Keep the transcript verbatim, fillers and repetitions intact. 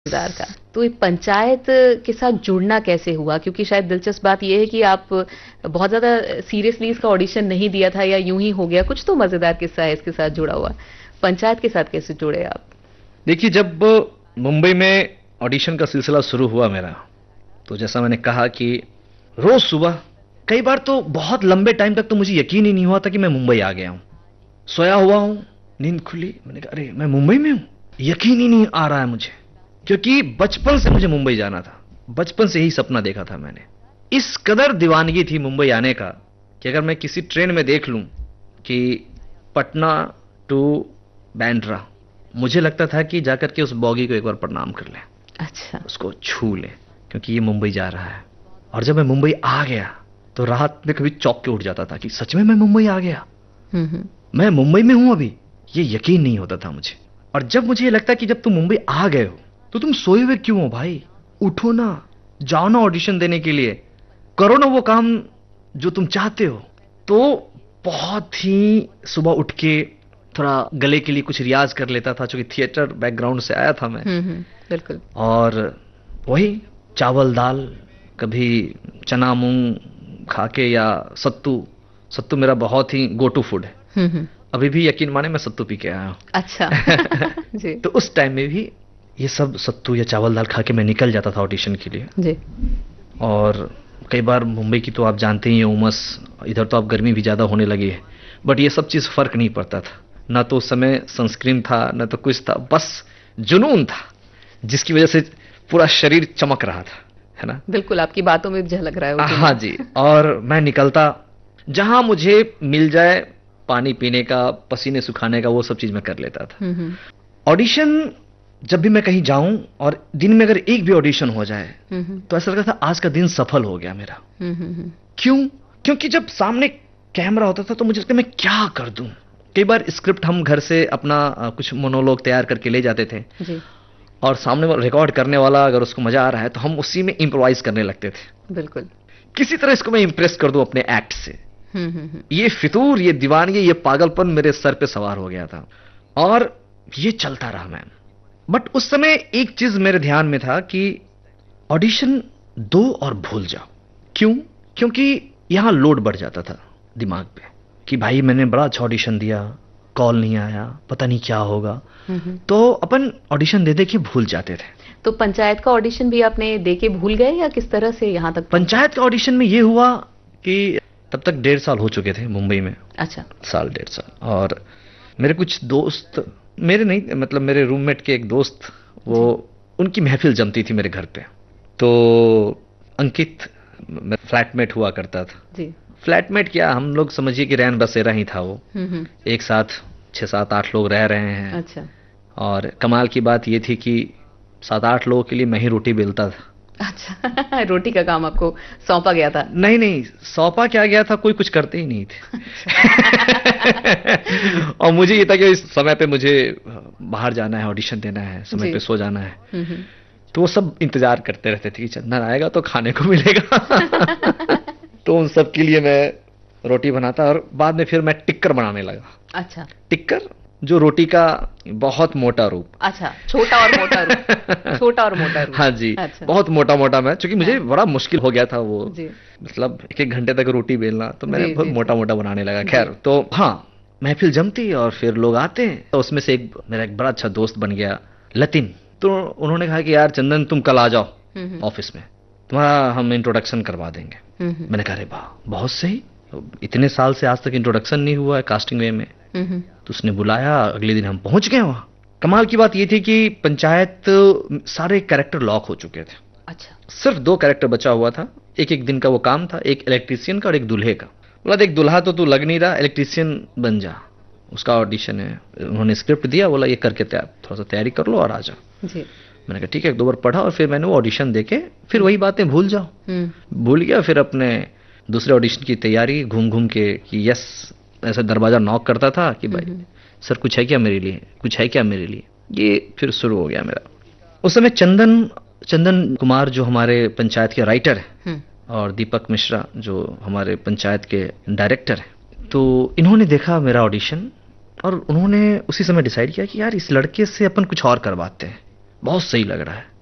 मजेदार का। तो ये पंचायत के साथ जुड़ना कैसे हुआ? क्योंकि शायद दिलचस्प बात ये है कि आप बहुत ज़्यादा सीरियसली इसका ऑडिशन नहीं दिया था या यूं ही हो गया, कुछ तो मजेदार किस्सा है इसके साथ जुड़ा हुआ। पंचायत के साथ कैसे जुड़े आप? देखिए, जब मुंबई में ऑडिशन का सिलसिला शुरू हुआ मेरा, तो जैसा मैंने कहा कि रोज सुबह, कई बार तो बहुत लंबे टाइम तक तो मुझे यकीन ही नहीं हुआ था कि मैं मुंबई आ गया हूं। सोया हुआ हूं, नींद खुली, मैंने कहा अरे मैं मुंबई में हूं, यकीन ही नहीं आ रहा है मुझे, क्योंकि बचपन से मुझे मुंबई जाना था, बचपन से ही सपना देखा था मैंने। इस कदर दीवानगी थी मुंबई आने का कि अगर मैं किसी ट्रेन में देख लूं कि पटना टू बैंड्रा, मुझे लगता था कि जाकर के उस बॉगी को एक बार प्रणाम कर लें, अच्छा। उसको छू लें, क्योंकि ये मुंबई जा रहा है। और जब मैं मुंबई आ गया तो रात में कभी चौंक के उठ जाता था कि सच में मैं मुंबई आ गया, हम्म हम्म। मैं मुंबई में हूं अभी, ये यकीन नहीं होता था मुझे। और जब मुझे ये लगता कि जब तुम मुंबई आ गए हो तो तुम सोए हुए क्यों हो भाई, उठो ना, जाओ ना ऑडिशन देने के लिए, करो ना वो काम जो तुम चाहते हो। तो बहुत ही सुबह उठ के थोड़ा गले के लिए कुछ रियाज कर लेता था, क्योंकि थिएटर बैकग्राउंड से आया था मैं। हम्म हम्म, बिल्कुल। और वही चावल दाल, कभी चना मूंग खा के, या सत्तू, सत्तू मेरा बहुत ही गो टू फूड है। हम्म हम्म। अभी भी यकीन माने मैं सत्तू पी के आया हूँ। अच्छा। जी तो उस टाइम में भी ये सब सत्तू या चावल दाल खा के मैं निकल जाता था ऑडिशन के लिए। जी। और कई बार मुंबई की तो आप जानते ही हैं उमस, इधर तो आप गर्मी भी ज़्यादा होने लगी है, बट ये सब चीज़ फर्क नहीं पड़ता था। ना तो उस समय सनस्क्रीन था, ना तो कुछ था, बस जुनून था जिसकी वजह से पूरा शरीर चमक रहा था, है ना। बिल्कुल, आपकी बातों में झलक रहा है वो। हाँ जी। और मैं निकलता, जहां मुझे मिल जाए पानी पीने का, पसीने सुखाने का, वो सब चीज मैं कर लेता था। हम्म हम्म ऑडिशन जब भी मैं कहीं जाऊं और दिन में अगर एक भी ऑडिशन हो जाए हम्म तो ऐसा लगता था आज का दिन सफल हो गया मेरा। हम्म हम्म। क्यों? क्योंकि जब सामने कैमरा होता था तो मुझे लगता मैं क्या कर दूं। कई बार स्क्रिप्ट हम घर से अपना आ, कुछ मोनोलॉग तैयार करके ले जाते थे, जी और सामने रिकॉर्ड करने वाला अगर उसको मजा आ रहा है तो हम उसी में इम्प्रोवाइज करने लगते थे, बिल्कुल। किसी तरह इसको मैं इंप्रेस कर दूं अपने एक्ट से। हम्म हम्म ये फितूर, ये दीवानगी, ये पागलपन मेरे सर पे सवार हो गया था, और ये चलता रहा मैम। बट उस समय एक चीज मेरे ध्यान में था कि ऑडिशन दो और भूल जाओ। क्यों? क्योंकि यहां लोड बढ़ जाता था दिमाग पे कि भाई मैंने बड़ा अच्छा ऑडिशन दिया, कॉल नहीं आया, पता नहीं क्या होगा। हम्म। तो अपन ऑडिशन दे दे के भूल जाते थे। तो पंचायत का ऑडिशन भी आपने दे के भूल गए या किस तरह से यहाँ तक? पंचायत के ऑडिशन में ये हुआ कि तब तक डेढ़ साल हो चुके थे मुंबई में। अच्छा। साल डेढ़ साल। और मेरे कुछ दोस्त, मेरे नहीं मतलब मेरे रूममेट के एक दोस्त, वो उनकी महफिल जमती थी मेरे घर पे। तो अंकित फ्लैटमेट हुआ करता था। जी। फ्लैटमेट क्या, हम लोग समझिए कि रैन बसेरा ही था वो। हम्म हम्म। एक साथ छः सात आठ लोग रह रहे हैं। अच्छा और कमाल की बात ये थी कि सात आठ लोगों के लिए मैं ही रोटी बेलता था। अच्छा। रोटी का काम आपको सौंपा गया था? नहीं नहीं, सौंपा क्या गया था, कोई कुछ करते ही नहीं थे। और मुझे ये था कि इस समय पे मुझे बाहर जाना है, ऑडिशन देना है, समय जी। पे सो जाना है। हम्म हम्म। तो वो सब इंतजार करते रहते थे कि चंदन आएगा तो खाने को मिलेगा। तो उन सब के लिए मैं रोटी बनाता, और बाद में फिर मैं टिक्कर बनाने लगा। अच्छा। टिक्कर, जो रोटी का बहुत मोटा रूप। अच्छा, छोटा और मोटा रूप। छोटा और मोटा रूप। हाँ जी। अच्छा। बहुत मोटा मोटा मैं, क्योंकि मुझे हाँ। बड़ा मुश्किल हो गया था वो, जी। मतलब एक एक घंटे तक रोटी बेलना, तो मैंने जी, बहुत जी, मोटा जी। मोटा बनाने लगा। जी। खैर, तो हाँ, महफिल जमती और फिर लोग आते हैं, तो उसमें से एक मेरा एक बड़ा अच्छा दोस्त बन गया, लतिन। तो उन्होंने कहा कि यार चंदन तुम कल आ जाओ हम्म हम्म ऑफिस में, तुम्हारा हम इंट्रोडक्शन करवा देंगे। हम्म हम्म मैंने कहा अरे वाह, बहुत सही, इतने साल से आज तक इंट्रोडक्शन नहीं हुआ है कास्टिंग वे में। हम्म हम्म। तो उसने बुलाया, अगले दिन हम पहुंच गए वहां। कमाल की बात ये थी कि पंचायत सारे कैरेक्टर लॉक हो चुके थे, अच्छा। सिर्फ दो कैरेक्टर बचा हुआ था। एक एक दिन का वो काम था, एक इलेक्ट्रीशियन का और एक दूल्हे का। बोला देख, दूल्हा तो तू लग नहीं रहा, इलेक्ट्रीशियन बन जा, उसका ऑडिशन है। उन्होंने स्क्रिप्ट दिया, बोला ये करके तैयार, थोड़ा सा तैयारी कर लो और आ जाओ। जी। मैंने कहा ठीक है, एक दो बार पढ़ा, और फिर मैंने वो ऑडिशन देके फिर वही बातें भूल जाओ, हम्म। भूल गया। फिर अपने दूसरे ऑडिशन की तैयारी घूम घूम के कि यस, ऐसा दरवाजा नॉक करता था कि भाई सर कुछ है क्या मेरे लिए, कुछ है क्या मेरे लिए। ये फिर शुरू हो गया मेरा। उस समय चंदन चंदन कुमार जो हमारे पंचायत के राइटर हैं, हम्म। और दीपक मिश्रा जो हमारे पंचायत के डायरेक्टर हैं, तो इन्होंने देखा मेरा ऑडिशन और उन्होंने उसी समय डिसाइड किया कि यार इस लड़के से अपन कुछ और करवाते हैं। बहुत सही लग रहा है।